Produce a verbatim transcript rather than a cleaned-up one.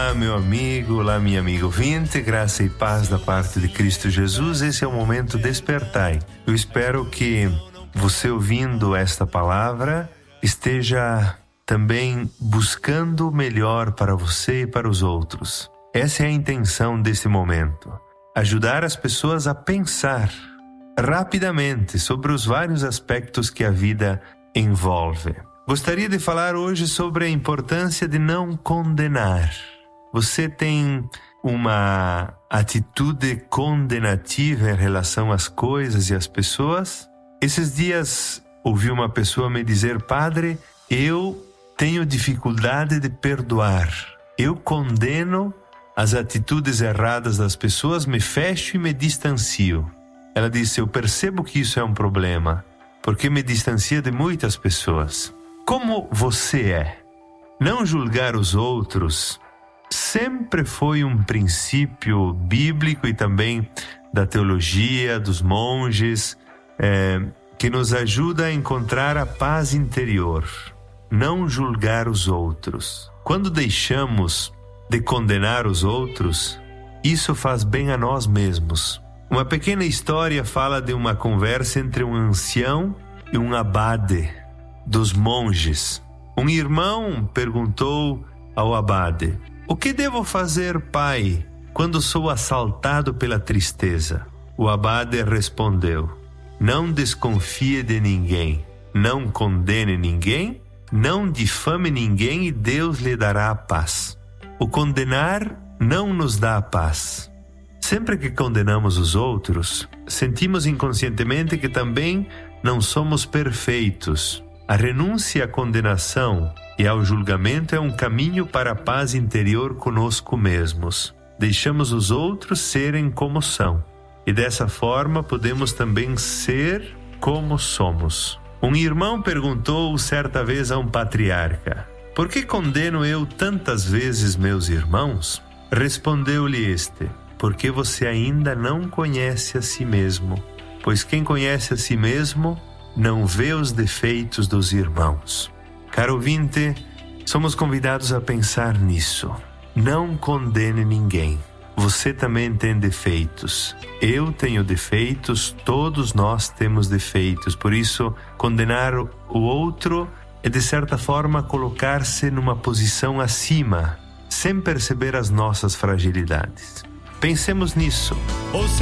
Olá, meu amigo, olá, minha amiga ouvinte, graça e paz da parte de Cristo Jesus. Esse é o momento Despertai. Eu espero que você, ouvindo esta palavra, esteja também buscando o melhor para você e para os outros. Essa é a intenção desse momento: ajudar as pessoas a pensar rapidamente sobre os vários aspectos que a vida envolve. Gostaria de falar hoje sobre a importância de não condenar. Você tem uma atitude condenativa em relação às coisas e às pessoas? Esses dias ouvi uma pessoa me dizer: Padre, eu tenho dificuldade de perdoar. Eu condeno as atitudes erradas das pessoas, me fecho e me distancio. Ela disse: eu percebo que isso é um problema, porque me distancia de muitas pessoas. Como você é? Não julgar os outros sempre foi um princípio bíblico e também da teologia, dos monges, é, que nos ajuda a encontrar a paz interior. Não julgar os outros. Quando deixamos de condenar os outros, isso faz bem a nós mesmos. Uma pequena história fala de uma conversa entre um ancião e um abade dos monges. Um irmão perguntou ao abade: o que devo fazer, pai, quando sou assaltado pela tristeza? O abade respondeu: não desconfie de ninguém, não condene ninguém, não difame ninguém e Deus lhe dará a paz. O condenar não nos dá a paz. Sempre que condenamos os outros, sentimos inconscientemente que também não somos perfeitos. A renúncia à condenação e ao julgamento é um caminho para a paz interior conosco mesmos. Deixamos os outros serem como são, e dessa forma podemos também ser como somos. Um irmão perguntou certa vez a um patriarca: por que condeno eu tantas vezes meus irmãos? Respondeu-lhe este: porque você ainda não conhece a si mesmo, pois quem conhece a si mesmo não vê os defeitos dos irmãos. Caro ouvinte, somos convidados a pensar nisso. Não condene ninguém. Você também tem defeitos. Eu tenho defeitos, todos nós temos defeitos. Por isso, condenar o outro é, de certa forma, colocar-se numa posição acima, sem perceber as nossas fragilidades. Pensemos nisso.